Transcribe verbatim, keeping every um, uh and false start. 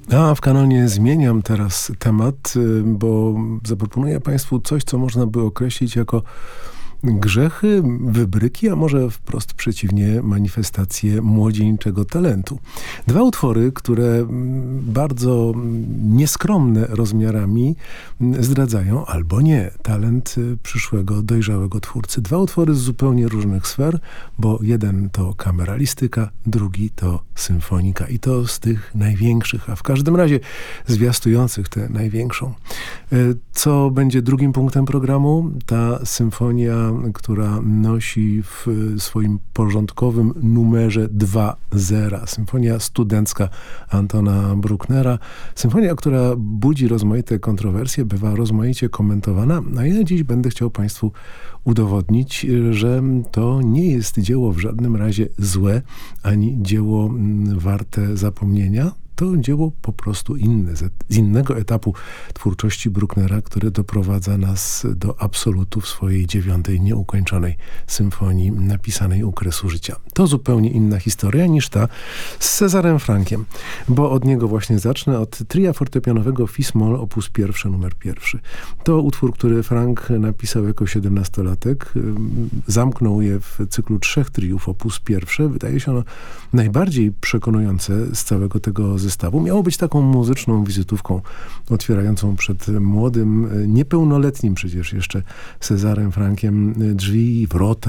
A w kanonie zmieniam teraz temat, bo zaproponuję Państwu coś, co można by określić jako grzechy, wybryki, a może wprost przeciwnie, manifestacje młodzieńczego talentu. Dwa utwory, które bardzo nieskromne rozmiarami zdradzają, albo nie, talent przyszłego, dojrzałego twórcy. Dwa utwory z zupełnie różnych sfer, bo jeden to kameralistyka, drugi to symfonika. I to z tych największych, a w każdym razie zwiastujących tę największą. Co będzie drugim punktem programu? Ta symfonia, która nosi w swoim porządkowym numerze dwa zera. Symfonia studencka Antona Brucknera. Symfonia, która budzi rozmaite kontrowersje, bywa rozmaicie komentowana, a ja dziś będę chciał Państwu udowodnić, że to nie jest dzieło w żadnym razie złe, ani dzieło warte zapomnienia. To dzieło po prostu inne, z innego etapu twórczości Brucknera, który doprowadza nas do absolutu w swojej dziewiątej, nieukończonej symfonii napisanej u kresu życia. To zupełnie inna historia niż ta z Cezarem Frankiem, bo od niego właśnie zacznę, od tria fortepianowego Fis-moll opus pierwszy, numer pierwszy. To utwór, który Frank napisał jako siedemnastolatek. Zamknął je w cyklu trzech triów opus pierwsze. Wydaje się ono najbardziej przekonujące z całego tego zestawu. Miało być taką muzyczną wizytówką otwierającą przed młodym, niepełnoletnim przecież jeszcze Cezarem Frankiem drzwi, wrota